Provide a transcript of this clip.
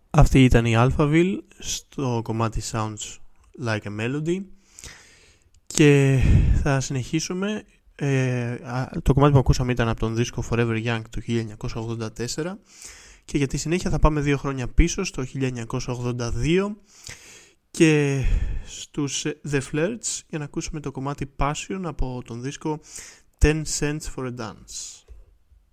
Αυτή ήταν η Alphaville στο κομμάτι Sounds Like a Melody και θα συνεχίσουμε. Το κομμάτι που ακούσαμε ήταν από τον δίσκο Forever Young του 1984 και για τη συνέχεια θα πάμε 2 χρόνια πίσω στο 1982 και στους The Flirts για να ακούσουμε το κομμάτι Passion από τον δίσκο 10 Cents for a Dance.